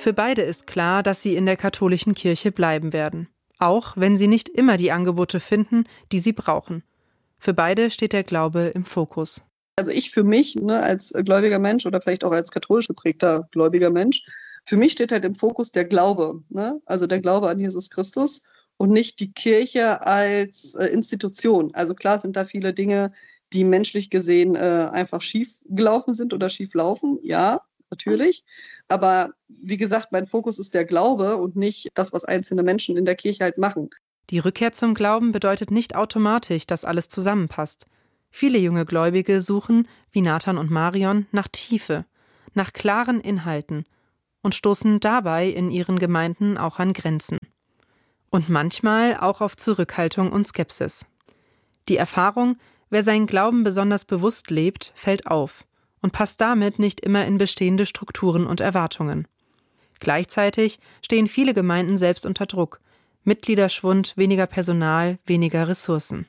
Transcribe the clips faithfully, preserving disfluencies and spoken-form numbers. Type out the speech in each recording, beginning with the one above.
Für beide ist klar, dass sie in der katholischen Kirche bleiben werden. Auch wenn sie nicht immer die Angebote finden, die sie brauchen. Für beide steht der Glaube im Fokus. Also ich für mich, ne, als gläubiger Mensch oder vielleicht auch als katholisch geprägter gläubiger Mensch, für mich steht halt im Fokus der Glaube, ne? Also der Glaube an Jesus Christus und nicht die Kirche als äh, Institution. Also klar sind da viele Dinge, die menschlich gesehen äh, einfach schief gelaufen sind oder schief laufen, ja, natürlich. Aber wie gesagt, mein Fokus ist der Glaube und nicht das, was einzelne Menschen in der Kirche halt machen. Die Rückkehr zum Glauben bedeutet nicht automatisch, dass alles zusammenpasst. Viele junge Gläubige suchen, wie Nathan und Marion, nach Tiefe, nach klaren Inhalten und stoßen dabei in ihren Gemeinden auch an Grenzen. Und manchmal auch auf Zurückhaltung und Skepsis. Die Erfahrung, wer seinen Glauben besonders bewusst lebt, fällt auf und passt damit nicht immer in bestehende Strukturen und Erwartungen. Gleichzeitig stehen viele Gemeinden selbst unter Druck. Mitgliederschwund, weniger Personal, weniger Ressourcen.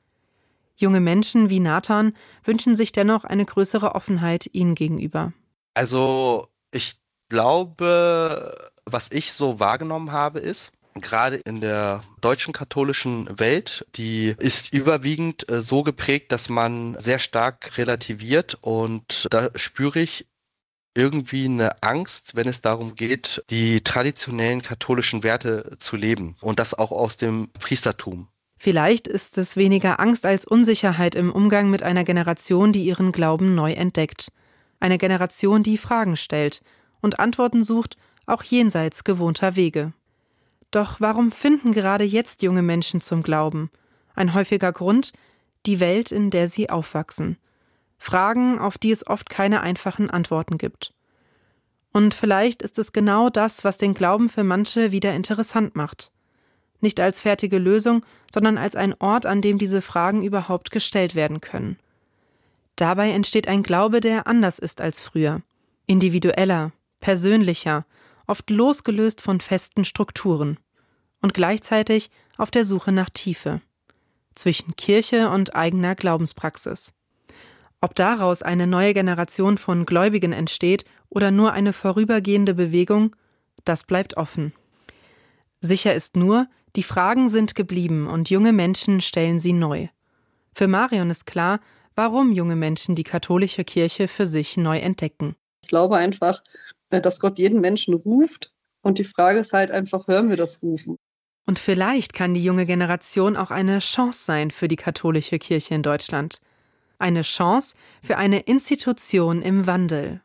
Junge Menschen wie Nathan wünschen sich dennoch eine größere Offenheit ihnen gegenüber. Also ich glaube, was ich so wahrgenommen habe, ist, gerade in der deutschen katholischen Welt, die ist überwiegend äh, so geprägt, dass man sehr stark relativiert, und da spüre ich irgendwie eine Angst, wenn es darum geht, die traditionellen katholischen Werte zu leben, und das auch aus dem Priestertum. Vielleicht ist es weniger Angst als Unsicherheit im Umgang mit einer Generation, die ihren Glauben neu entdeckt. Eine Generation, die Fragen stellt und Antworten sucht, auch jenseits gewohnter Wege. Doch warum finden gerade jetzt junge Menschen zum Glauben? Ein häufiger Grund: die Welt, in der sie aufwachsen. Fragen, auf die es oft keine einfachen Antworten gibt. Und vielleicht ist es genau das, was den Glauben für manche wieder interessant macht. Nicht als fertige Lösung, sondern als ein Ort, an dem diese Fragen überhaupt gestellt werden können. Dabei entsteht ein Glaube, der anders ist als früher. Individueller, persönlicher, oft losgelöst von festen Strukturen. Und gleichzeitig auf der Suche nach Tiefe. Zwischen Kirche und eigener Glaubenspraxis. Ob daraus eine neue Generation von Gläubigen entsteht oder nur eine vorübergehende Bewegung, das bleibt offen. Sicher ist nur, die Fragen sind geblieben und junge Menschen stellen sie neu. Für Marion ist klar, warum junge Menschen die katholische Kirche für sich neu entdecken. Ich glaube einfach, dass Gott jeden Menschen ruft, und die Frage ist halt einfach, hören wir das Rufen? Und vielleicht kann die junge Generation auch eine Chance sein für die katholische Kirche in Deutschland. Eine Chance für eine Institution im Wandel.